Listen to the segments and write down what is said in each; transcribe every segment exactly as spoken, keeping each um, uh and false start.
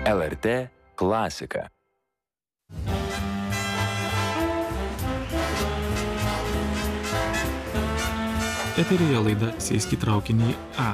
L R T klasika. Eteryje laida Sėsk į traukinį A.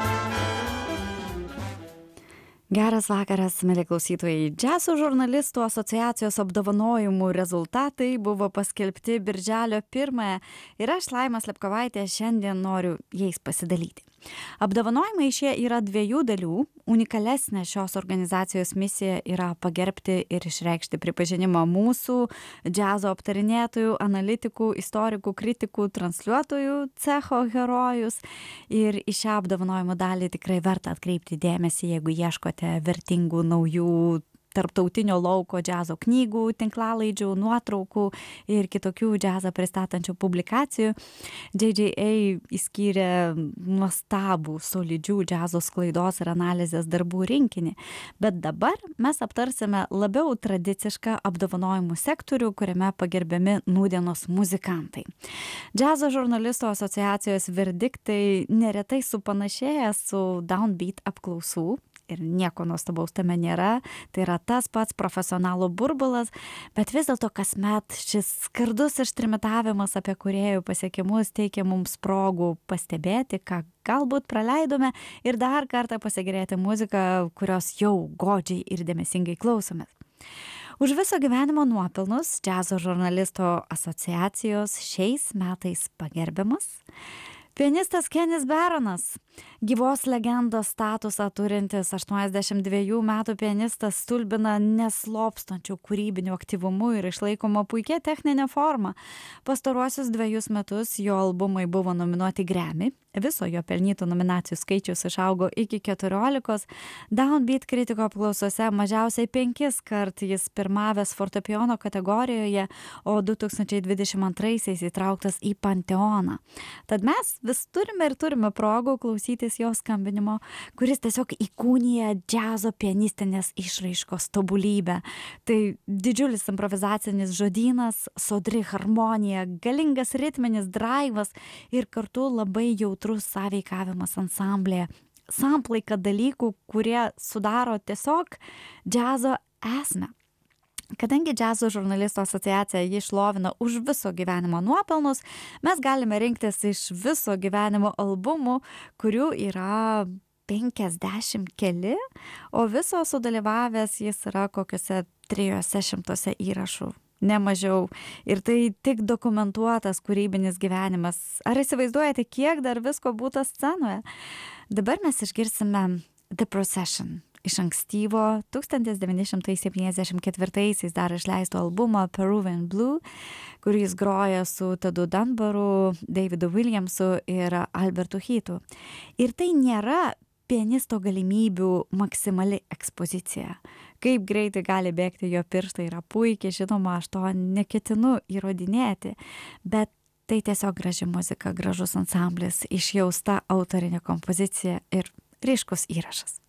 Geras vakaras, mieli klausytojai. Džiazo žurnalistų asociacijos apdovanojimų rezultatai buvo paskelbti birželio pirmąją ir aš, Laima Slepkovaitė, šiandien noriu jais pasidalyti. Apdovanojimai šie yra dviejų dalių. Unikalesnė šios organizacijos misija yra pagerbti ir išreikšti pripažinimą mūsų džiazo aptarinėtojų, analitikų, istorikų, kritikų, transliuotojų cecho herojus. Ir į šią apdovanojimo dalį tikrai verta atkreipti dėmesį, jeigu ieškote vertingų naujų tarptautinio lauko džiazo knygų, tinklalaidžių, nuotraukų ir kitokių džiazą pristatančių publikacijų. J J A įskyrė nuostabų, solidžių džiazo sklaidos ir analizės darbų rinkinį. Bet dabar mes aptarsime labiau tradicišką apdovanojimų sektorių, kuriame pagerbiami nūdienos muzikantai. Džiazo žurnalistų asociacijos verdiktai neretai supanašėja su Downbeat apklausų. Ir nieko nuostabaus tame nėra, tai yra tas pats profesionalų burbulas, bet vis dėlto kasmet šis skardus ištrimitavimas apie kūrėjų pasiekimus teikia mums progų pastebėti, ką galbūt praleidome ir dar kartą pasigėrėti muziką, kurios jau godžiai ir dėmesingai klausomės. Už viso gyvenimo nuopelnus Džiazo žurnalistų asociacijos šiais metais pagerbiamas pianistas Kenis Baronas. Gyvos legendos statusą turintis aštuoniasdešimt dviejų metų pianistas stulbina neslopstančiu kūrybiniu aktyvumu ir išlaikoma puikia techninė forma. Pastaruosius dviejus metus jo albumai buvo nominuoti Grammy. Viso jo pelnytų nominacijų skaičius išaugo iki keturiolikos. Downbeat kritiko apklausose mažiausiai penkis kart jis pirmavęs fortepijono kategorijoje, o du tūkstančiai dvidešimt antraisiais įtrauktas į Panteoną. Tad mes vis turime ir turime progų klausytis jo skambinimo, kuris tiesiog įkūnija džiazo pianistinės išraiškos tobulybę. Tai didžiulis improvizacinis žodynas, sodri harmonija, galingas ritminis draivas ir kartu labai jautrus sąveikavimas ansamblėje. Samplaika dalykų, kurie sudaro tiesiog džiazo esmę. Kadangi Džiazo žurnalistų asociacija jį šlovina už viso gyvenimo nuopelnus, mes galime rinktis iš viso gyvenimo albumų, kurių yra penkiasdešimt keli, o viso sudalyvavęs jis yra kokiuose trijose šimtuose įrašų. Nemažiau. Ir tai tik dokumentuotas kūrybinis gyvenimas. Ar įsivaizduojate, kiek dar visko būtų scenoje? Dabar mes išgirsime The Procession iš ankstyvo tūkstantis devyni šimtai septyniasdešimt ketvirtaisiais dar išleisto albumo Peruvian Blue, kurį jis groja su Tedu Dunbaru, Davidu Williamsu ir Albertu Heatu. Ir tai nėra pianisto galimybių maksimali ekspozicija. Kaip greitai gali bėgti jo pirštai yra puikiai, žinoma, aš to neketinu įrodinėti, bet tai tiesiog graži muzika, gražus ansamblis, išjausta autorinė kompozicija ir ryškus įrašas.